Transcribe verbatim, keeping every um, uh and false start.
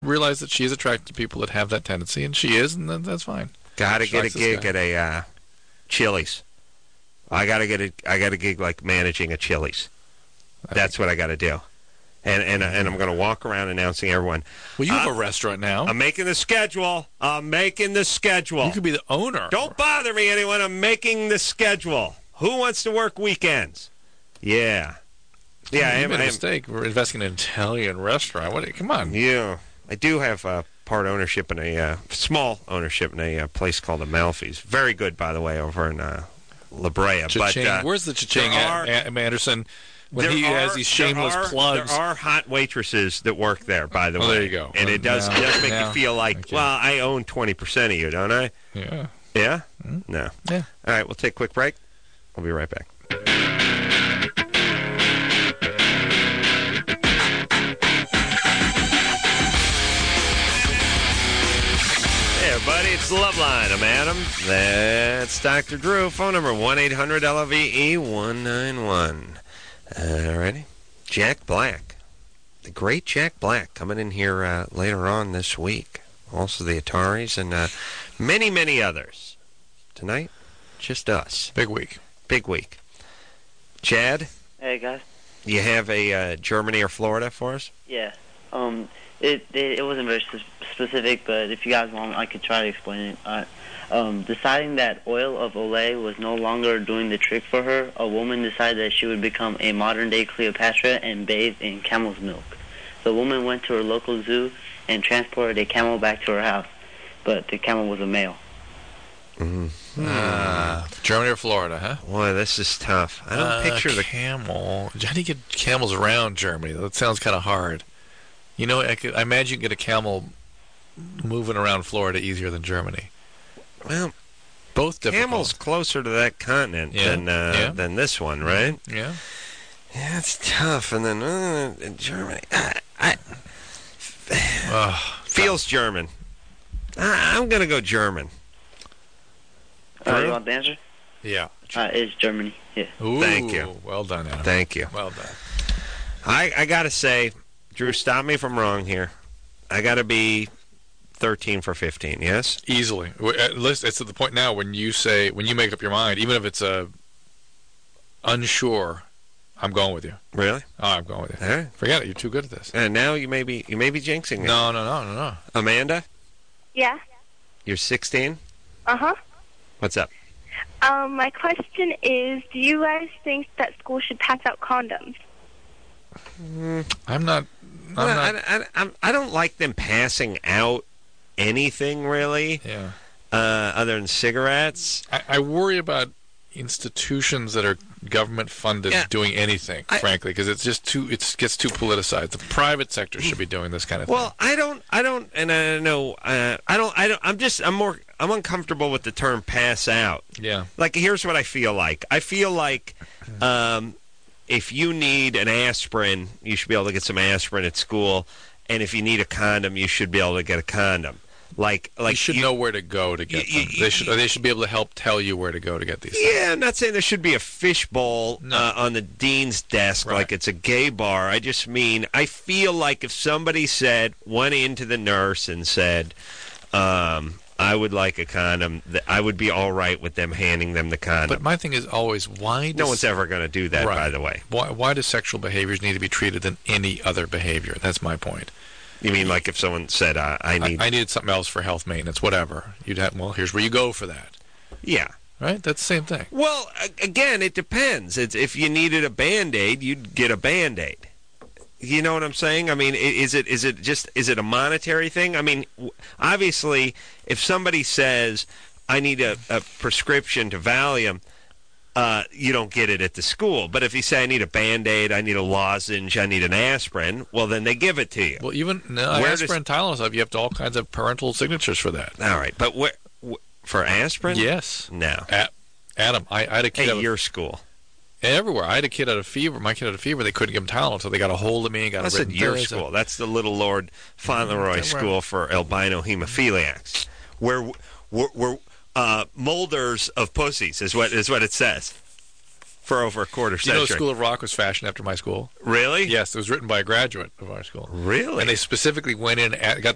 realize that she is attracted to people that have that tendency, and she is, and then that's fine. Got to get a Strikes this gig guy. at a uh, Chili's. I got to get a I got a gig like managing a Chili's. That's what I got to do. And and and I'm going to walk around announcing everyone. Well, you have Uh, a restaurant now. I'm making the schedule. I'm making the schedule. You could be the owner. Don't bother me, anyone. I'm making the schedule. Who wants to work weekends? Yeah. Yeah, I you am. made a I am mistake. We're investing in an Italian restaurant. What? Come on. yeah. I do have uh, part ownership in a uh, small ownership in a uh, place called Amalfi's. Very good, by the way, over in uh, La Brea. But Cha-ching. uh, Where's the cha-ching there at, are- at Anderson when there he are- has these shameless there are, plugs? There are hot waitresses that work there, by the Oh, way. there you go. And it does, Now- it does make now you feel like, I get well, I own twenty percent of you, don't I? Yeah. Yeah? Hmm? No. Yeah. All right, we'll take a quick break. We'll be right back. Hey, everybody, it's the Love Line. I'm Adam. That's Doctor Drew. Phone number one eight hundred L V E one nine one. All righty. Jack Black. The great Jack Black coming in here uh, later on this week. Also the Ataris and uh, many, many others. Tonight, just us. Big week. Big week. Chad, Hey guys. you have a uh, Germany or Florida for us? Yeah. Um. It it, it wasn't very sp- specific, but if you guys want, I could try to explain it. Uh, um. Deciding that oil of Olay was no longer doing the trick for her, a woman decided that she would become a modern-day Cleopatra and bathe in camel's milk. The woman went to her local zoo and transported a camel back to her house, but the camel was a male. Mm-hmm. Uh, Germany or Florida, huh? Boy, this is tough. I don't Uh, picture the... camel. How do you get camels around Germany? That sounds kind of hard. You know, I, could, I imagine you can get a camel moving around Florida easier than Germany. Well, Both difficult. Camel's closer to that continent Yeah, than uh, yeah. than this one, right? Yeah. Yeah, it's tough. And then uh, in Germany, I, I Ugh. feels German. I, I'm gonna go German. Uh, Drew? you want the answer? Yeah. Uh, it's Germany. Yeah. Ooh, Thank you. Well done, Adam. Thank you. Well done. I I gotta say, Drew, stop me if I'm wrong here. I gotta be thirteen for fifteen. Yes. Easily. W- At least it's at the point now when you say, when you make up your mind, even if it's a unsure, I'm going with you. Really? Oh, I'm going with you. All right. Forget it. You're too good at this. And now you may be you may be jinxing me. No, no, no, no, no. Amanda, Yeah. you're sixteen. Uh-huh. What's up? Um, my question is, do you guys think that school should pass out condoms? I'm not. I'm Well, not. I, I, I'm- I don't like them passing out anything really, Yeah. uh, other than cigarettes. I, I worry about institutions that are government funded Yeah. doing anything, I- frankly, because it's just too. It gets too politicized. The private sector should be doing this kind of Well, I don't, I don't, and I don't know, uh, I don't, I don't. I'm just, I'm more, I'm uncomfortable with the term "pass out." thing. Yeah. Like, here's what I feel like. I feel like, um, if you need an aspirin, you should be able to get some aspirin at school, and if you need a condom, you should be able to get a condom. Like, like you should know where to go to get you- them. you- They should. Or they should be able to help tell you where to go to get these. things. Yeah, I'm not saying there should be a fishbowl No. uh, on the dean's desk Right. like it's a gay bar. I just mean, I feel like if somebody said, went into the nurse and said, um, I would like a condom, th- I would be all right with them handing them the condom. But my thing is always, why? Does, no one's ever going to do that, Right. by the way. Why? Why do sexual behaviors need to be treated than any other behavior? That's my point. You mean like if someone said, uh, I I, need... I needed something else for health maintenance, whatever. You'd have. Well, here's where you go for that. yeah. Right? That's the same thing. Well, a- again, it depends. It's, if you needed a Band-Aid, you'd get a Band-Aid. You know what I'm saying? I mean, i- is it is it just is it a monetary thing? I mean, w- obviously, if somebody says, I need a, a prescription to Valium, uh, you don't get it at the school. But if you say, I need a Band-Aid, I need a lozenge, I need an aspirin, well, then they give it to you. Well, even no, Where aspirin, Tylenol stuff, you have to all kinds of parental signatures for that. All right, but wh- wh- for aspirin? Yes. No. A- Adam, I, I had a kid. Hey, out of- your school. everywhere. I had a kid out of fever. My kid had a fever. They couldn't give him Tylenol, so they got a hold of me and got I a said written your therapy. school. That's the Little Lord Fauntleroy Okay, School well. for albino hemophiliacs, where we're, we're uh, molders of pussies is what is what it says. For over a quarter Do you know century. School of Rock was fashioned after my school? Really? Yes, it was written by a graduate of our school. Really? And they specifically went in, and got